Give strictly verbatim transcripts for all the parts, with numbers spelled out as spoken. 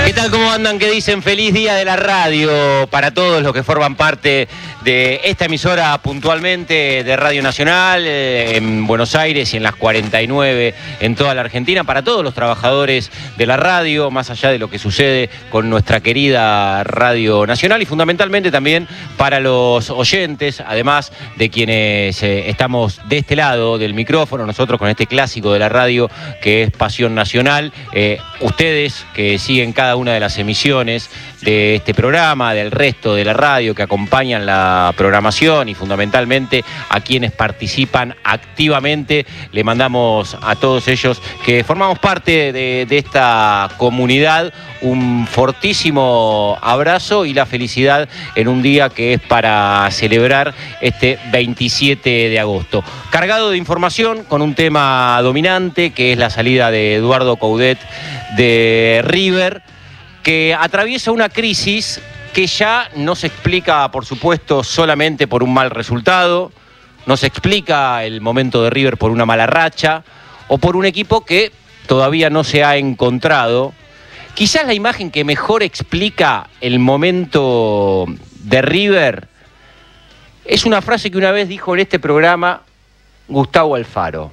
¿Qué tal? ¿Cómo andan? ¿Qué dicen? Feliz día de la radio para todos los que forman parte de esta emisora puntualmente de Radio Nacional eh, en Buenos Aires y en las cuarenta y nueve en toda la Argentina, para todos los trabajadores de la radio, más allá de lo que sucede con nuestra querida Radio Nacional, y fundamentalmente también para los oyentes, además de quienes eh, estamos de este lado del micrófono, nosotros con este clásico de la radio que es Pasión Nacional, eh, ustedes que siguen cada una de las emisiones de este programa, del resto de la radio, que acompañan la programación y fundamentalmente a quienes participan activamente. Le mandamos a todos ellos que formamos parte de, de esta comunidad un fortísimo abrazo y la felicidad en un día que es para celebrar este veintisiete de agosto. Cargado de información, con un tema dominante que es la salida de Eduardo Coudet de River, que atraviesa una crisis que ya no se explica, por supuesto, solamente por un mal resultado, no se explica el momento de River por una mala racha o por un equipo que todavía no se ha encontrado. Quizás la imagen que mejor explica el momento de River es una frase que una vez dijo en este programa Gustavo Alfaro.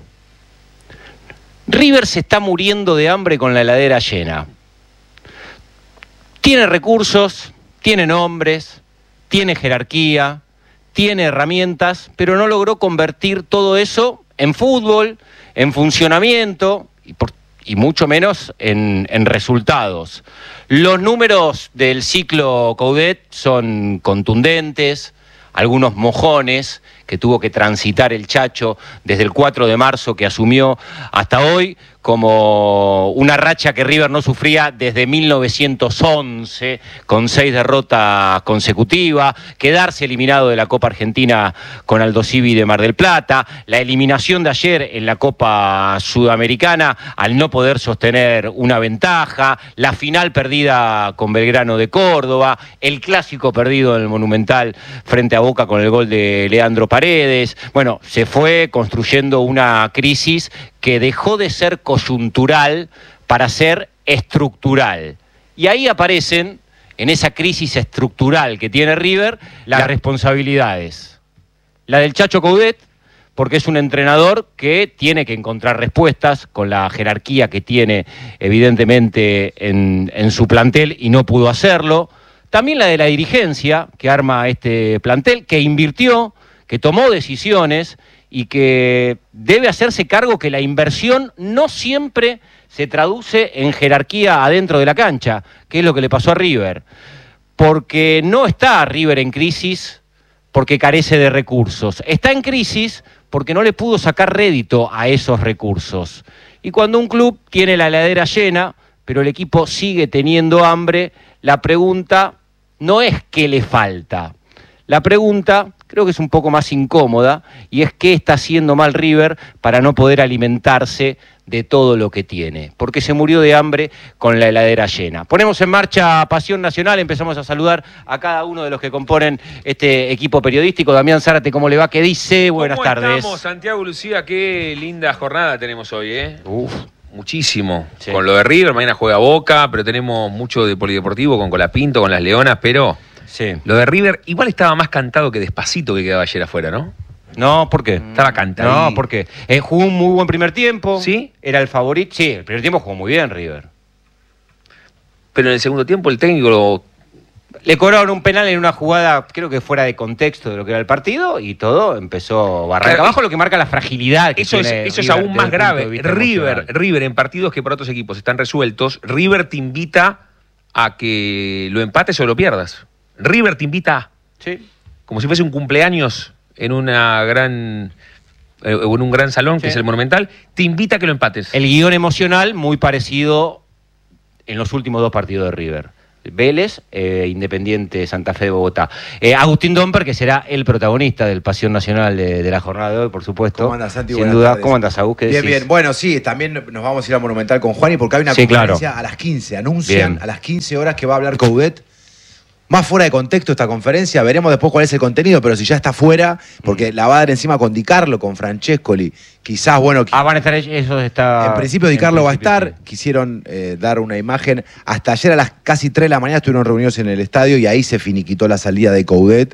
River se está muriendo de hambre con la heladera llena. Tiene recursos, tiene nombres, tiene jerarquía, tiene herramientas, pero no logró convertir todo eso en fútbol, en funcionamiento y, por, y mucho menos en, en resultados. Los números del ciclo Coudet son contundentes, algunos mojones que tuvo que transitar el Chacho desde el cuatro de marzo que asumió hasta hoy, como una racha que River no sufría desde mil novecientos once, con seis derrotas consecutivas, quedarse eliminado de la Copa Argentina con Aldo Civi de Mar del Plata, la eliminación de ayer en la Copa Sudamericana al no poder sostener una ventaja, la final perdida con Belgrano de Córdoba, el clásico perdido en el Monumental frente a Boca con el gol de Leandro Paredes. Bueno, se fue construyendo una crisis que dejó de ser coyuntural para ser estructural. Y ahí aparecen, en esa crisis estructural que tiene River, las responsabilidades. La del Chacho Coudet, porque es un entrenador que tiene que encontrar respuestas con la jerarquía que tiene evidentemente en, en su plantel y no pudo hacerlo. También la de la dirigencia que arma este plantel, que invirtió, que tomó decisiones y que debe hacerse cargo que la inversión no siempre se traduce en jerarquía adentro de la cancha, que es lo que le pasó a River. Porque no está River en crisis porque carece de recursos. Está en crisis porque no le pudo sacar rédito a esos recursos. Y cuando un club tiene la heladera llena, pero el equipo sigue teniendo hambre, la pregunta no es qué le falta. La pregunta creo que es un poco más incómoda y es qué está haciendo mal River para no poder alimentarse de todo lo que tiene, porque se murió de hambre con la heladera llena. Ponemos en marcha Pasión Nacional, empezamos a saludar a cada uno de los que componen este equipo periodístico. Damián Zárate, ¿cómo le va? ¿Qué dice? Buenas ¿Cómo tardes. estamos, Santiago Lucía? Qué linda jornada tenemos hoy, ¿eh? Uf. Muchísimo. Sí. Con lo de River, mañana juega Boca, pero tenemos mucho de polideportivo con Colapinto, con las Leonas, pero Sí. lo de River igual estaba más cantado que Despacito que quedaba ayer afuera, ¿no? No, ¿por qué? Estaba cantado. No, ¿por qué? Eh, jugó un muy buen primer tiempo. ¿Sí? Era el favorito. Sí, el primer tiempo jugó muy bien River. Pero en el segundo tiempo el técnico lo... Le cobraron un penal en una jugada, creo que fuera de contexto de lo que era el partido, y todo empezó barranca Claro, abajo, lo que marca la fragilidad que Eso es, tiene eso es River aún más desde el punto de grave. vista River, emocional. River en partidos que para otros equipos están resueltos, River te invita a que lo empates o lo pierdas. River te invita a, Sí. como si fuese un cumpleaños en una gran eh, en un gran salón, Sí. que es el Monumental, te invita a que lo empates. El guión emocional muy parecido en los últimos dos partidos de River. Vélez, eh, Independiente Santa Fe de Bogotá. Eh, Agustín Domper, que será el protagonista del Pasión Nacional de, de la jornada de hoy, por supuesto. ¿Cómo andas, Santi? Sin Buenas duda. tardes. ¿Cómo andas, Agus? ¿Qué Bien, decís? bien. Bueno, sí, también nos vamos a ir a Monumental con Juani porque hay una Sí, conferencia claro. a las quince. Anuncian Bien. a las quince horas que va a hablar Coudet. más fuera de contexto esta conferencia. Veremos después cuál es el contenido, pero si ya está fuera, porque la va a dar encima con Di Carlo, con Francescoli, quizás, bueno... Ah, van a estar ellos, está... En principio Di Carlo va a estar, sí. Quisieron eh, dar una imagen. Hasta ayer a las casi tres de la mañana estuvieron reunidos en el estadio y ahí se finiquitó la salida de Coudet.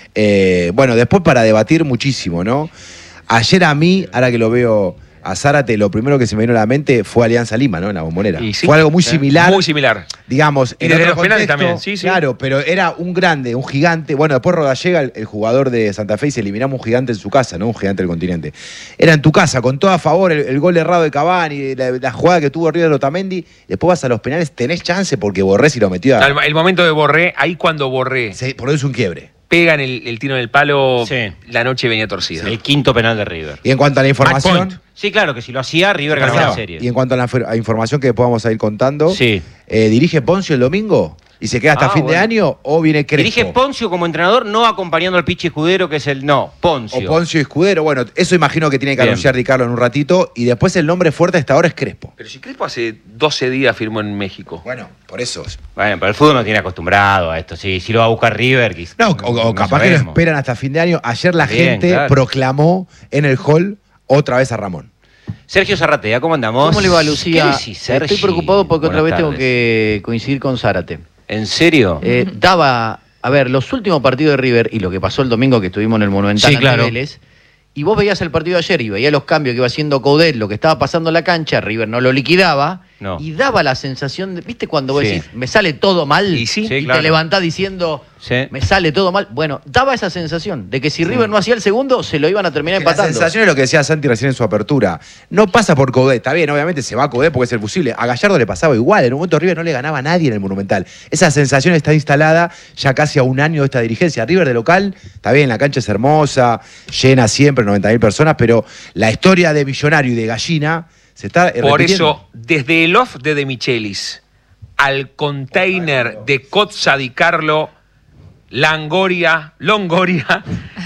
Eh, bueno, después para debatir muchísimo, ¿no? Ayer a mí, ahora que lo veo... A Zárate, lo primero que se me vino a la mente fue Alianza Lima, ¿no? En la Bombonera. Sí, fue algo muy similar. Muy similar. Digamos, y en desde otro los penales contexto, también, sí, sí. Claro, pero era un grande, un gigante. Bueno, después Rodallega, el, el jugador de Santa Fe, y se eliminamos un gigante en su casa, ¿no? Un gigante del continente. Era en tu casa, con todo a favor, el, el gol errado de Cavani, la, la jugada que tuvo River Otamendi. Después vas a los penales, tenés chance porque Borré si lo metió a... El, el momento de Borré, ahí cuando Borré Se, por eso es un quiebre. pegan el, el tiro en el palo, Sí. la noche venía torcida. El quinto penal de River. Y en cuanto a la información... point. Sí, claro, que si lo hacía, River ganaba Claro, la serie. Y en cuanto a la a información que después vamos a ir contando, Sí. eh, ¿dirige Poncio el domingo? ¿Y se queda hasta Ah, fin de bueno. año o viene Crespo? Dirige Poncio como entrenador, no acompañando al Pichi Escudero, que es el... No, Poncio. O Poncio y Escudero. Bueno, eso imagino que tiene que Bien. anunciar Di Carlo en un ratito. Y después el nombre fuerte hasta ahora es Crespo. Pero si Crespo hace doce días firmó en México. Bueno, por eso. Bueno, pero el fútbol no tiene acostumbrado a esto. Si, si lo va a buscar River... quizás- No, o, o capaz que lo sabemos. esperan hasta fin de año. Ayer la Bien, gente claro. proclamó en el hall otra vez a Ramón. Sergio Zarratea, ¿cómo andamos? ¿Cómo le va, Lucía? ¿Qué decís, Sergi? Estoy preocupado porque otra Buenas vez tengo tardes. que coincidir con Zárate. ¿En serio? Eh, daba, a ver, los últimos partidos de River y lo que pasó el domingo que estuvimos en el Monumental Sí, ante claro. Vélez, y vos veías el partido de ayer y veías los cambios que iba haciendo Coudet, lo que estaba pasando en la cancha, River no lo liquidaba, No. y daba la sensación, de, ¿viste cuando vos Sí. decís, me sale todo mal? Y sí, Sí, y claro. te levantás diciendo, Sí. me sale todo mal. Bueno, daba esa sensación de que si River no hacía el segundo, se lo iban a terminar Que la empatando. sensación es lo que decía Santi recién en su apertura. No pasa por Coudet. Está bien, obviamente se va a Coudet porque es el fusible. A Gallardo le pasaba igual. En un momento River no le ganaba a nadie en el Monumental. Esa sensación está instalada ya casi a un año de esta dirigencia. River de local, está bien, la cancha es hermosa, llena siempre, noventa mil personas, pero la historia de Millonario y de Gallina se está eh, Por repitiendo. eso, desde el off de De Michelis al container de Cozza Di Carlo, Langoria, Longoria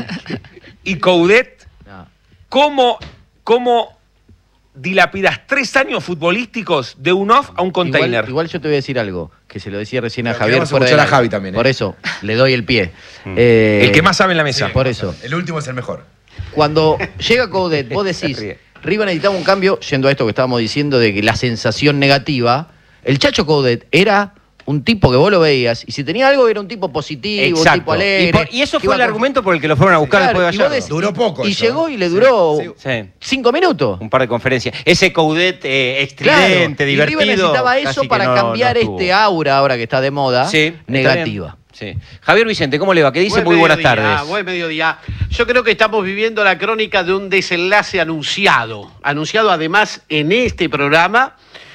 y Coudet, No. ¿cómo, ¿cómo dilapidas tres años futbolísticos de un off a un container? Igual, igual yo te voy a decir algo, que se lo decía recién a Pero Javier. queremos fuera escuchar del a aire. Javi también, ¿eh? Por eso, le doy el pie. Eh, El que más sabe en la mesa. Por eso. El último es el mejor. Cuando llega Coudet, vos decís, ríe. River necesitaba un cambio, yendo a esto que estábamos diciendo de que la sensación negativa, el Chacho Coudet era un tipo que vos lo veías, y si tenía algo era un tipo positivo, un tipo alegre. Y, por- y eso que fue iba el con- argumento por el que lo fueron a buscar Claro, después de y vos Gallardo. decís- Duró poco Y eso, llegó ¿eh? y le Sí, duró sí. Sí. cinco minutos. Un par de conferencias. Ese Coudet eh, Claro, estridente, y divertido. River necesitaba eso casi que para no- cambiar no estuvo. este aura ahora que está de moda, Sí, está negativa. bien. Sí. Javier Vicente, ¿cómo le va? ¿Qué dice? Buen Muy buenas mediodía, tardes. Buen mediodía. Yo creo que estamos viviendo la crónica de un desenlace anunciado. Anunciado además en este programa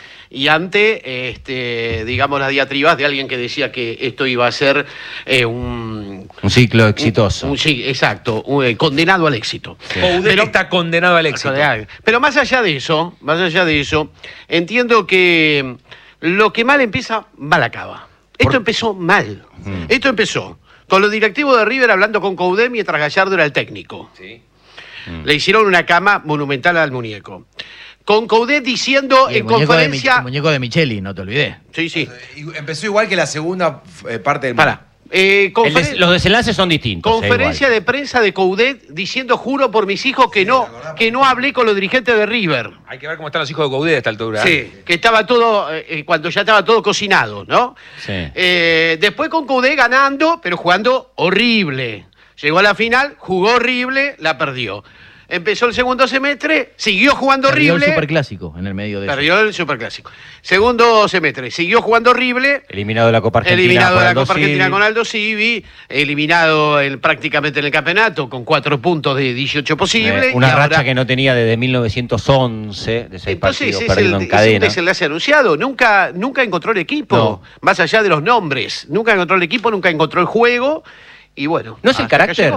y ante, este, digamos, las diatribas de alguien que decía que esto iba a ser eh, un... Un ciclo exitoso. un- un- sí, exacto, un, eh, condenado al éxito. Coudet Pero- está condenado al éxito. Pero más allá de eso, más allá de eso, entiendo que lo que mal empieza, mal acaba. Esto empezó mal. Mm. Esto empezó con los directivos de River hablando con Coudet mientras Gallardo era el técnico. Sí. Le hicieron una cama monumental al muñeco. Con Coudet diciendo Y el en muñeco de Mi- conferencia... el muñeco de Micheli, no te olvidé. Sí, sí. Y empezó igual que la segunda eh, parte del... Para. Eh, El conferen- des- los desenlaces son distintos. eh, Conferencia igual. de prensa de Coudet diciendo, juro por mis hijos que no, que no hablé con los dirigentes de River. Hay que ver cómo están los hijos de Coudet a esta altura. Sí, que estaba todo, eh, eh, cuando ya estaba todo cocinado, ¿no? Sí. Eh, después con Coudet ganando, pero jugando horrible. Llegó a la final, jugó horrible, la perdió. Empezó el segundo semestre, siguió jugando Perdió horrible. el superclásico en el medio de eso. Perdió el superclásico. Segundo semestre, siguió jugando horrible. Eliminado de la Copa Argentina. Eliminado por de la Aldo Copa Argentina Civi. con Aldo Civi, eliminado en- prácticamente en el campeonato con cuatro puntos de dieciocho posibles. Eh, una y ahora- racha que no tenía desde mil novecientos once, de seis Entonces partidos es, el, perdidos en es un cadena. desenlace anunciado. Nunca, nunca encontró el equipo, No. más allá de los nombres. Nunca encontró el equipo, nunca encontró el juego. Y bueno. ¿No es el hasta acá carácter llegó.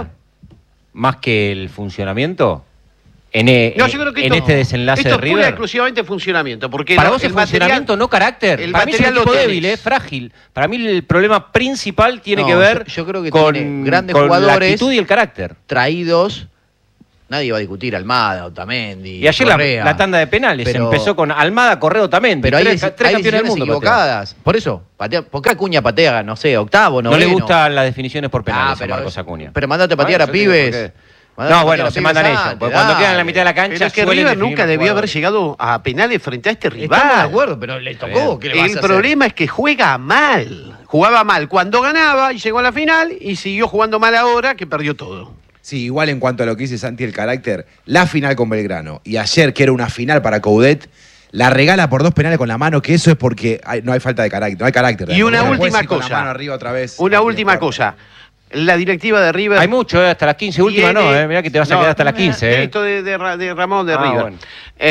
más que el funcionamiento en, e- No, yo creo que en esto- este desenlace esto de es pura y River? exclusivamente funcionamiento. Porque Para lo- vos es el material- funcionamiento, no carácter. el Para mí es un material lo equipo tenés. débil, eh, frágil. Para mí el problema principal tiene No, que ver yo- yo creo que con, tiene grandes con la jugadores. actitud y el carácter. Traídos Nadie va a discutir Almada, Otamendi, Y ayer la, Correa. la tanda de penales Pero- empezó con Almada, Correa, Otamendi. Pero hay, tres, deci- tres hay campeones del decisiones mundo. equivocadas. Por eso, patea, ¿por qué Acuña patea, no sé, octavo, No noveno? le gustan las definiciones por penales Ah, a pero Marcos es- Acuña. Pero mandate a patear Bueno, a yo te digo pibes. por qué. Mandate a No, patear bueno, a se pibes mandan ellos. antes, Porque cuando dale. quedan en la mitad de la cancha, Pero es que suelen River definir nunca los debió haber jugadores. llegado a penales frente a este rival. Estamos de acuerdo, pero le tocó. ¿Qué le vas a El hacer? problema es que juega mal. Jugaba mal cuando ganaba y llegó a la final y siguió jugando mal ahora que perdió todo. Sí, igual en cuanto a lo que dice Santi, el carácter, la final con Belgrano y ayer, que era una final para Coudet, la regala por dos penales con la mano, que eso es porque hay- no hay falta de carácter, no hay carácter. Y una No puedes última ir con cosa. la mano arriba otra vez. Una No última tiene cosa. La directiva de River. Hay mucho, eh, hasta las quince. Última no, tiene- eh. Mirá que te vas a No, quedar hasta las quince. Eh. Esto de, de Ra- de Ramón de Ah, River. bueno.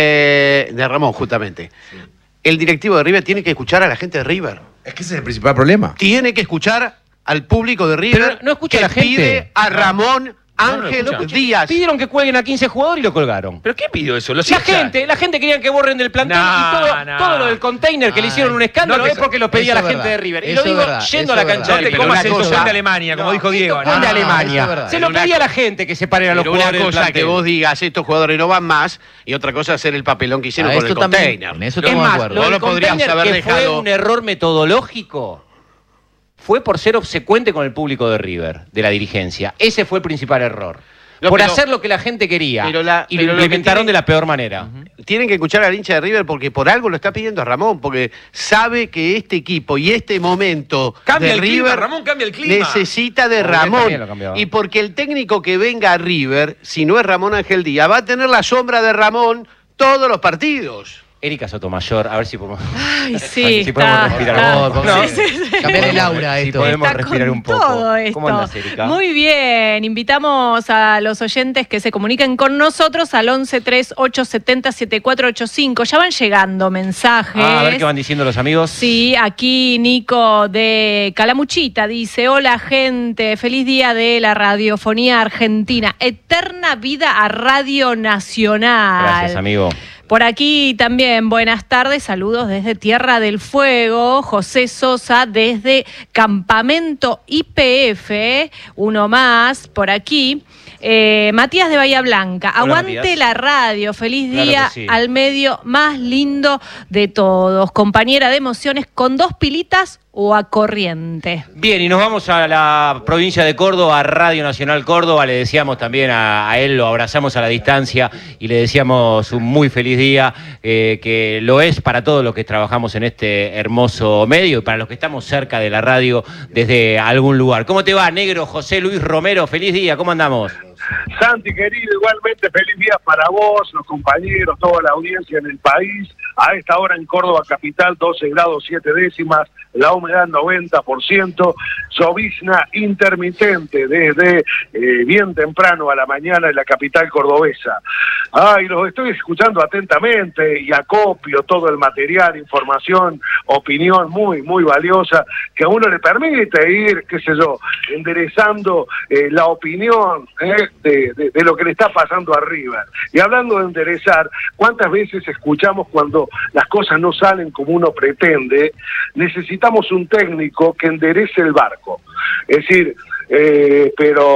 Eh, de Ramón, justamente. El directivo de River tiene que escuchar a la gente de River. Es que ese es el principal problema. Tiene que escuchar al público de River. Pero no escucha que a la gente. Pide a Ramón No, no Ángel escucha. Díaz. Pidieron que cuelguen a quince jugadores y lo colgaron. ¿Pero qué pidió eso? Los La hinchas. gente, la gente quería que borren del plantel No, y todo, no. todo lo del container que le Ay, hicieron un escándalo no, que es porque lo pedía eso la es gente verdad. de River. Y Eso lo es digo verdad, yendo a eso la es cancha verdad. No del te Pero comas una el cosa- tostón de Alemania, como dijo Diego. ¿Cuál de No, Alemania? eso es verdad. Se lo Pero pedía una- la gente que separen a los Pero una jugadores del cosa que plantel. vos digas, estos jugadores no van más, y otra cosa hacer el papelón que hicieron Ah, con el esto también, container. en eso Es estamos de más, acuerdo. lo Vos del lo podrías container, haber que fue dejado- un error metodológico, fue por ser obsecuente con el público de River, de la dirigencia. Ese fue el principal error. No, por pero- hacer lo que la gente quería. pero la- y pero lo lo que implementaron tiene- de la peor manera. Tienen que escuchar al hincha de River porque por algo lo está pidiendo a Ramón, porque sabe que este equipo y este momento Cambia de el River clima, Ramón, cambia el clima. necesita de Coudet Ramón. también lo cambiaba. Y porque el técnico que venga a River, si no es Ramón Ángel Díaz, va a tener la sombra de Ramón todos los partidos. Erika Sotomayor, a ver si podemos, Ay, sí, si podemos está, respirar está. un poco. No, Sí, sí, sí. cambiar el aura a Si esto. podemos Está respirar con un poco. todo esto. ¿Cómo andas, Erika? Muy bien, invitamos a los oyentes que se comuniquen con nosotros al once tres ocho siete cero siete cuatro ocho cinco. Ya van llegando mensajes. Ah, a ver qué van diciendo los amigos. Sí, aquí Nico de Calamuchita dice: hola gente, feliz día de la radiofonía argentina, eterna vida a Radio Nacional. Gracias, amigo. Por aquí también, buenas tardes, saludos desde Tierra del Fuego, José Sosa desde Campamento I P F, uno más por aquí. Eh, Matías de Bahía Blanca, Hola, aguante Matías. la radio, feliz Claro día que sí. al medio más lindo de todos, compañera de emociones con dos pilitas o a corriente. Bien, y nos vamos a la provincia de Córdoba, a Radio Nacional Córdoba. Le decíamos también a, a él, lo abrazamos a la distancia y le decíamos un muy feliz día, eh, que lo es para todos los que trabajamos en este hermoso medio y para los que estamos cerca de la radio desde algún lugar. ¿Cómo te va, negro José Luis Romero? Feliz día, ¿cómo andamos? Santi, querido, igualmente feliz día para vos, los compañeros, toda la audiencia en el país. A esta hora en Córdoba capital, doce grados siete décimas, la humedad noventa por ciento, llovizna intermitente desde eh, bien temprano a la mañana en la capital cordobesa. Ay, los estoy escuchando atentamente y acopio todo el material, información, opinión muy, muy valiosa, que a uno le permite ir, qué sé yo, enderezando eh, la opinión eh, de, de, de lo que le está pasando a River. Y hablando de enderezar, ¿cuántas veces escuchamos cuando las cosas no salen como uno pretende? Necesitamos un técnico que enderece el barco. Es decir, eh,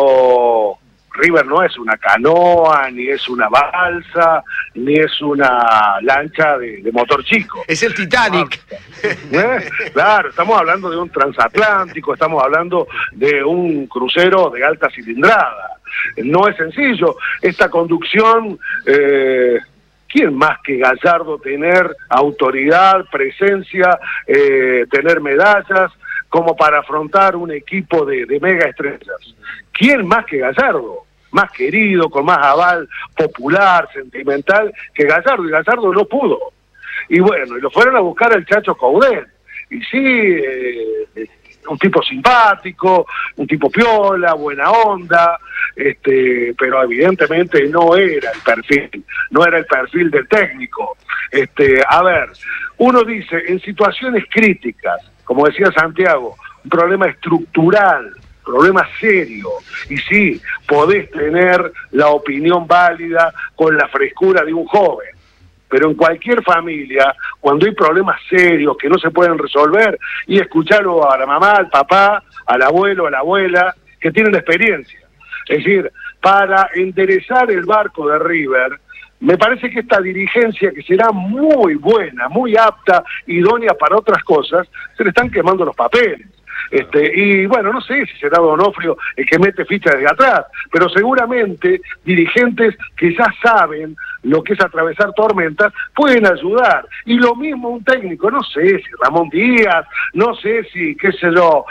pero River no es una canoa, ni es una balsa, ni es una lancha de, de motor chico. Es el Titanic. ¿Eh? Claro, estamos hablando de un transatlántico, estamos hablando de un crucero de alta cilindrada. No es sencillo. Esta conducción, eh, ¿quién más que Gallardo tener autoridad, presencia, eh, tener medallas, como para afrontar un equipo de, de mega estrellas? ¿Quién más que Gallardo? Más querido, con más aval popular, sentimental que Gallardo, y Gallardo no pudo. Y bueno, y lo fueron a buscar al Chacho Coudet. Y sí, eh, un tipo simpático, un tipo piola, buena onda, este, pero evidentemente no era el perfil, no era el perfil del técnico. Este, a ver, uno dice, en situaciones críticas, como decía Santiago, un problema estructural, problema serio, y sí, podés tener la opinión válida con la frescura de un joven. Pero en cualquier familia, cuando hay problemas serios que no se pueden resolver, y escucharlo a la mamá, al papá, al abuelo, a la abuela, que tienen experiencia. Es decir, para enderezar el barco de River, me parece que esta dirigencia, que será muy buena, muy apta, idónea para otras cosas, se le están quemando los papeles. Este, y bueno, no sé si será Donofrio el que mete ficha desde atrás, pero seguramente dirigentes que ya saben lo que es atravesar tormentas pueden ayudar. Y lo mismo un técnico, no sé si Ramón Díaz, no sé si, qué sé yo,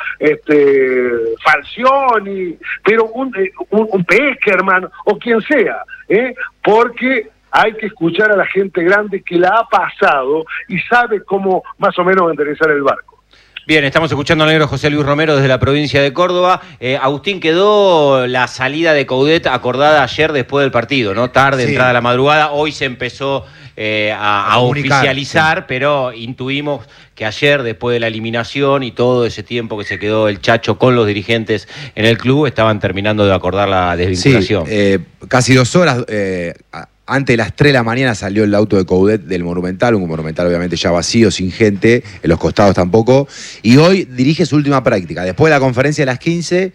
este, Falcioni, pero un, un, un Peckerman o quien sea, ¿eh? Porque hay que escuchar a la gente grande que la ha pasado y sabe cómo más o menos enderezar el barco. Bien, estamos escuchando al negro José Luis Romero desde la provincia de Córdoba. Eh, Agustín, quedó la salida de Coudet acordada ayer después del partido, ¿no? Tarde, sí. Entrada a la madrugada. Hoy se empezó eh, a, a oficializar, sí. Pero intuimos que ayer, después de la eliminación y todo ese tiempo que se quedó el Chacho con los dirigentes en el club, estaban terminando de acordar la desvinculación. Sí, eh, casi dos horas... Eh, Antes de las tres de la mañana salió el auto de Coudet del Monumental, un Monumental obviamente ya vacío, sin gente, en los costados tampoco, y hoy dirige su última práctica. Después de la conferencia de las quince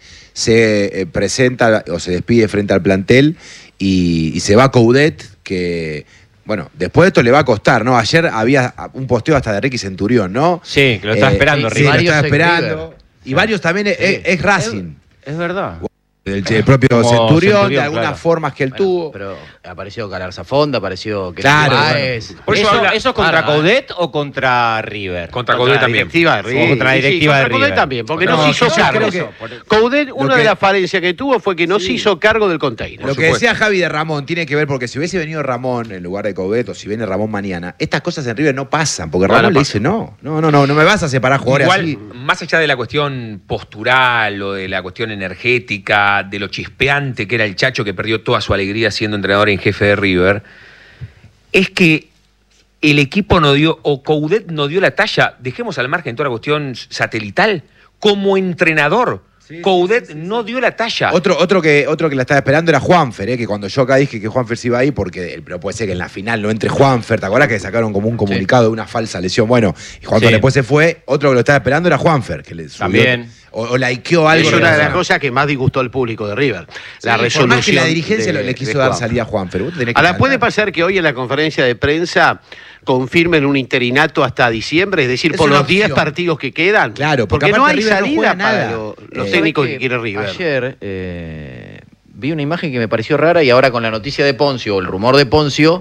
se eh, presenta o se despide frente al plantel y, y se va Coudet, que... Bueno, después de esto le va a costar, ¿no? Ayer había un posteo hasta de Ricky Centurión, ¿no? Sí, que lo estaba eh, esperando, sí, sí, lo estaba esperando. Y varios también, sí. es, es Racing. Es, es verdad. El, el propio Centurión, Centurión, de algunas claro. formas que él bueno, tuvo. Pero apareció Galarza Fonda, apareció que claro, Báez. Bueno. Por eso, eso, habla, ¿eso es contra ah, Coudet o contra River? Contra, contra Coudet también. Directiva de River. Contra la directiva sí, sí, de contra River. Coudet también, porque no, no se hizo yo cargo. creo que, Coudet, una que, de las falencias que tuvo fue que no sí. se hizo cargo del container. Lo que decía Javi de Ramón tiene que ver, porque si hubiese venido Ramón en lugar de Coudet, o si viene Ramón mañana, estas cosas en River no pasan, porque Ramón no, no le dice, no, no, no, no, no me vas a separar jugadores Igual, así. más allá de la cuestión postural o de la cuestión energética, de lo chispeante que era el Chacho, que perdió toda su alegría siendo entrenador en jefe de River, es que el equipo no dio, o Coudet no dio la talla, dejemos al margen toda la cuestión satelital, como entrenador. Sí, Coudet sí, sí, sí. no dio la talla. Otro, otro, que, otro que la estaba esperando era Juanfer, ¿eh? Que cuando yo acá dije que Juanfer se iba ahí, porque pero puede ser que en la final no entre Juanfer, ¿te acuerdas que sacaron como un comunicado sí. de una falsa lesión? Bueno, y Juanfer sí. después se fue, otro que lo estaba esperando era Juanfer, que le subió, también. O, o likeó algo. Es una de las cosas que más disgustó al público de River. Sí, la resolución. Por más que la dirigencia de, le quiso dar salida a Juanfer. Ahora, ¿puede pasar que hoy en la conferencia de prensa confirmen un interinato hasta diciembre? Es decir, es por los diez partidos que quedan. Claro, porque, porque no hay River salida no para lo, los eh, técnicos que que quiere River. Ayer eh, vi una imagen que me pareció rara y ahora con la noticia de Poncio, o el rumor de Poncio,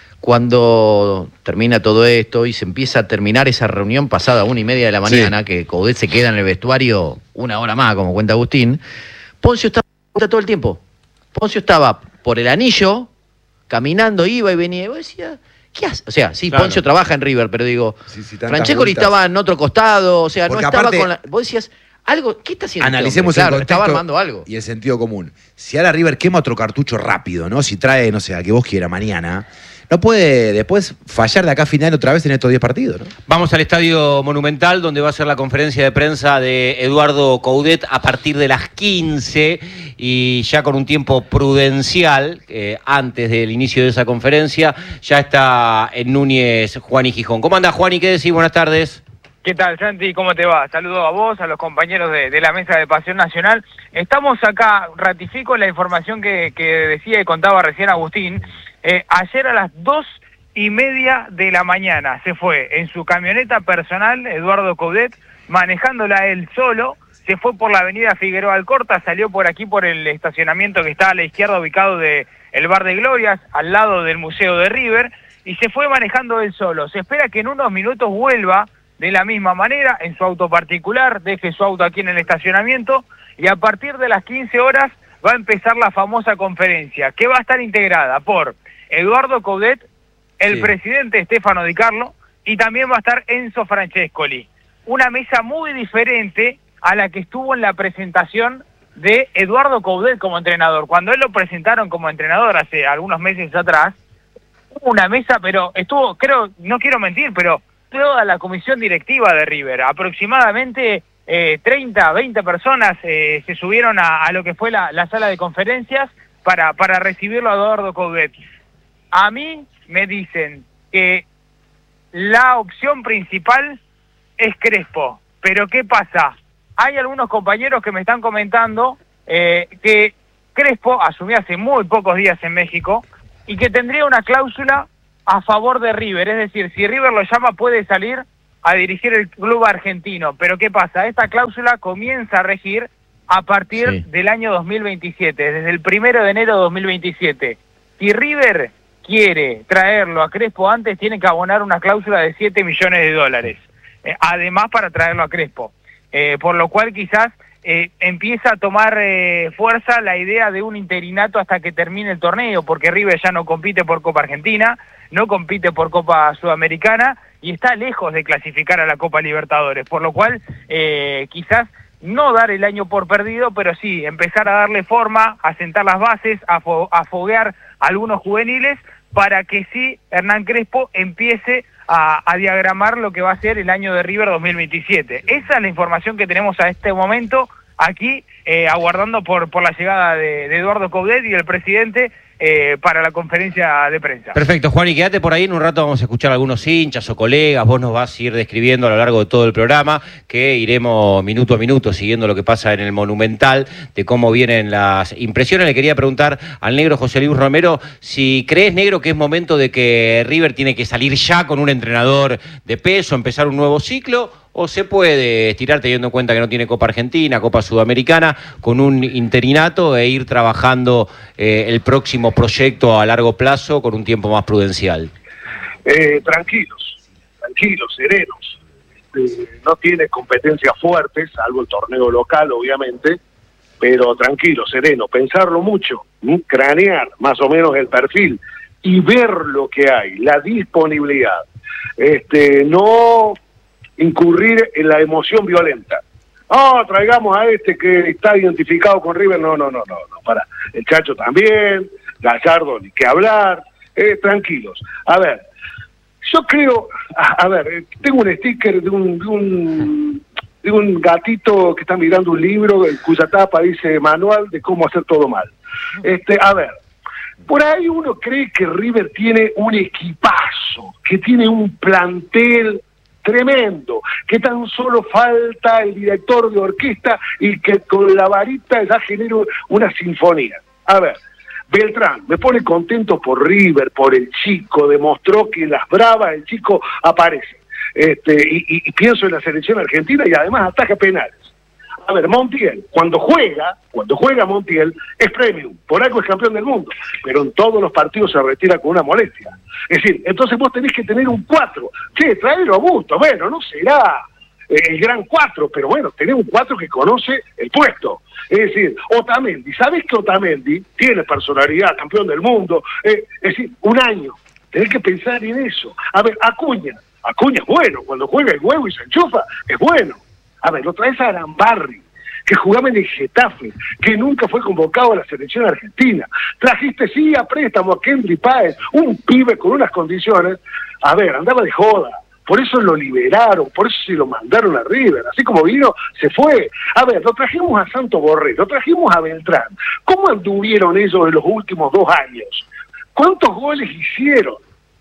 cuando termina todo esto y se empieza a terminar esa reunión pasada a una y media de la mañana, sí. que Coudet se queda en el vestuario una hora más, como cuenta Agustín, Poncio estaba todo el tiempo. Poncio estaba por el anillo, caminando, iba y venía, y vos decías... ¿Qué hace? O sea, sí, claro. Poncio trabaja en River, pero digo, sí, sí, Francescoli estaba en otro costado, o sea, porque no estaba aparte, con la... Vos decías, algo, ¿qué está haciendo? Analicemos este el contexto estaba armando algo. Y el sentido común. Si ahora River quema otro cartucho rápido, ¿no? Si trae, no sé, a que vos quieras mañana, no puede después fallar de acá a final otra vez en estos diez partidos, ¿no? Vamos al Estadio Monumental, donde va a ser la conferencia de prensa de Eduardo Coudet a partir de las quince y ya con un tiempo prudencial, eh, antes del inicio de esa conferencia, ya está en Núñez Juani Gijón. ¿Cómo anda, Juani? ¿Qué decís? Buenas tardes. ¿Qué tal, Santi? ¿Cómo te va? Saludo a vos, a los compañeros de, de la Mesa de Pasión Nacional. Estamos acá, ratifico la información que, que decía y contaba recién Agustín. Eh, ayer a las dos y media de la mañana se fue en su camioneta personal, Eduardo Coudet, manejándola él solo, se fue por la avenida Figueroa Alcorta, salió por aquí por el estacionamiento que está a la izquierda ubicado de el Bar de Glorias, al lado del Museo de River, y se fue manejando él solo. Se espera que en unos minutos vuelva de la misma manera, en su auto particular, deje su auto aquí en el estacionamiento, y a partir de las quince horas va a empezar la famosa conferencia, que va a estar integrada por Eduardo Coudet, el sí. presidente Stefano Di Carlo, y también va a estar Enzo Francescoli. Una mesa muy diferente a la que estuvo en la presentación de Eduardo Coudet como entrenador. Cuando él lo presentaron como entrenador hace algunos meses atrás, hubo una mesa, pero estuvo, creo, no quiero mentir, pero toda la comisión directiva de River, aproximadamente eh, treinta, veinte personas eh, se subieron a, a lo que fue la, la sala de conferencias para, para recibirlo a Eduardo Coudet. A mí me dicen que la opción principal es Crespo, pero ¿qué pasa? Hay algunos compañeros que me están comentando eh, que Crespo asumió hace muy pocos días en México y que tendría una cláusula a favor de River, es decir, si River lo llama puede salir a dirigir el club argentino, pero ¿qué pasa? Esta cláusula comienza a regir a partir sí. del año dos mil veintisiete, desde el primero de enero de dos mil veintisiete. Si River quiere traerlo a Crespo antes, tiene que abonar una cláusula de siete millones de dólares, eh, además para traerlo a Crespo, eh, por lo cual quizás eh, empieza a tomar eh, fuerza la idea de un interinato hasta que termine el torneo, porque River ya no compite por Copa Argentina, no compite por Copa Sudamericana y está lejos de clasificar a la Copa Libertadores, por lo cual eh, quizás no dar el año por perdido, pero sí empezar a darle forma, a sentar las bases, a, fo a foguear algunos juveniles para que sí Hernán Crespo empiece a, a diagramar lo que va a ser el año de River dos mil veintisiete. Esa es la información que tenemos a este momento aquí, eh, aguardando por, por la llegada de, de Eduardo Coudet y el presidente eh, para la conferencia de prensa. Perfecto, Juan, y quédate por ahí, en un rato vamos a escuchar a algunos hinchas o colegas, vos nos vas a ir describiendo a lo largo de todo el programa, que iremos minuto a minuto siguiendo lo que pasa en el Monumental, de cómo vienen las impresiones. Le quería preguntar al negro José Luis Romero si crees, negro, que es momento de que River tiene que salir ya con un entrenador de peso, empezar un nuevo ciclo, o se puede estirar teniendo en cuenta que no tiene Copa Argentina, Copa Sudamericana, con un interinato e ir trabajando eh, el próximo proyecto a largo plazo con un tiempo más prudencial. Eh, tranquilos, tranquilos, serenos. Eh, no tiene competencias fuertes, salvo el torneo local, obviamente, pero tranquilo, sereno, pensarlo mucho, ¿m? cranear más o menos el perfil y ver lo que hay, la disponibilidad. Este, no incurrir en la emoción violenta. Oh, traigamos a este que está identificado con River. No, no, no, no, no, para. El Chacho también, Gallardo ni que hablar. Eh, tranquilos. A ver, yo creo, a, a ver, tengo un sticker de un, de un de un gatito que está mirando un libro cuya tapa dice manual de cómo hacer todo mal. Este, a ver, por ahí uno cree que River tiene un equipazo, que tiene un plantel tremendo, que tan solo falta el director de orquesta y que con la varita ya genera una sinfonía. A ver, Beltrán me pone contento por River, por el chico, demostró que en las bravas el chico aparece. Este, y, y, y pienso en la selección argentina y además ataca penales. A ver, Montiel, cuando juega, cuando juega Montiel, es premium, por algo es campeón del mundo, pero en todos los partidos se retira con una molestia. Es decir, entonces vos tenés que tener un cuatro. Che, traerlo a gusto, bueno, no será el gran cuatro, pero bueno, tenés un cuatro que conoce el puesto. Es decir, Otamendi, ¿sabés que Otamendi tiene personalidad, campeón del mundo? Eh, es decir, un año, tenés que pensar en eso. A ver, Acuña, Acuña es bueno, cuando juega el huevo y se enchufa, es bueno. A ver, lo traes a Arambarri, que jugaba en el Getafe, que nunca fue convocado a la selección argentina. Trajiste sí a préstamo a Kendry Páez, un pibe con unas condiciones. A ver, andaba de joda. Por eso lo liberaron, por eso se lo mandaron a River. Así como vino, se fue. A ver, lo trajimos a Santo Borré, lo trajimos a Beltrán. ¿Cómo anduvieron ellos en los últimos dos años? ¿Cuántos goles hicieron?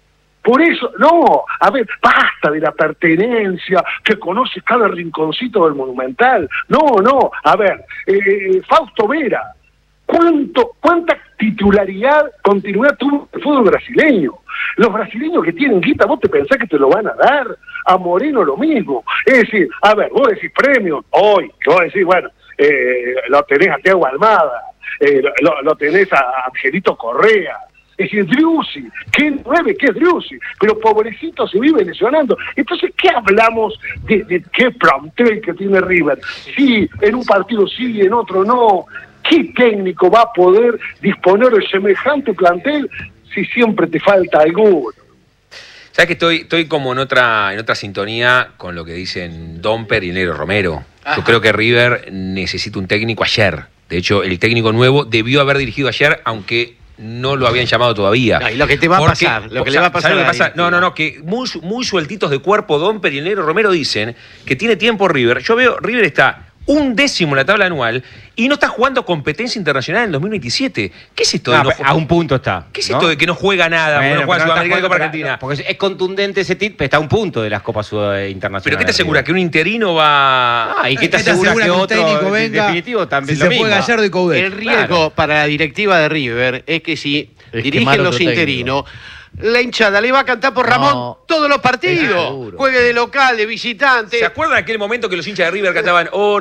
Por eso, no, a ver, basta de la pertenencia, que conoce cada rinconcito del Monumental. No, no, a ver, eh, Fausto Vera, ¿cuánto, ¿cuánta titularidad, continuidad tuvo el fútbol brasileño? Los brasileños que tienen guita, ¿vos te pensás que te lo van a dar? A Moreno lo mismo. Es decir, a ver, vos decís premio, hoy, que vos decís, bueno, eh, lo tenés a Thiago Almada, eh, lo, lo tenés a Angelito Correa, es decir, Driussi, ¿qué nueve? ¿Qué es Driussi? Pero pobrecito se vive lesionando. Entonces, ¿qué hablamos de, de qué plantel que tiene River? Sí, en un partido sí, en otro no. ¿Qué técnico va a poder disponer de semejante plantel si siempre te falta alguno? ¿Sabes que estoy, estoy como en otra, en otra sintonía con lo que dicen Domper y Negro Romero? Ajá. Yo creo que River necesita un técnico ayer. De hecho, el técnico nuevo debió haber dirigido ayer, aunque no lo habían llamado todavía. No, y lo que te va Porque, a pasar, lo que le va a pasar. Lo que pasa? No, no, no, que muy, muy sueltitos de cuerpo, Domper y el Negro Romero dicen que tiene tiempo River. Yo veo, River está un décimo en la tabla anual y no está jugando competencia internacional en dos mil veintisiete. ¿Qué es esto? No, de no a un punto está. ¿Qué es ¿no? esto de que no juega nada, Bueno, porque no juega pero no Sudamericana y está Copa jugando, Argentina? Porque es contundente ese tip, pero está a un punto de las Copas Internacionales. ¿Pero qué te asegura? ¿Que un interino va...? Ah, ¿y qué te ¿Qué te asegura, asegura que que un otro técnico en venga, definitivo también si lo se fue mismo? Gallardo y Coudet? El riesgo Claro. para la directiva de River es que si Es dirigen quemar los otro técnico. interinos, la hinchada le va a cantar por Ramón No. todos los partidos. Seguro. Juegue de local, de visitante. ¿Se acuerdan de aquel momento que los hinchas de River cantaban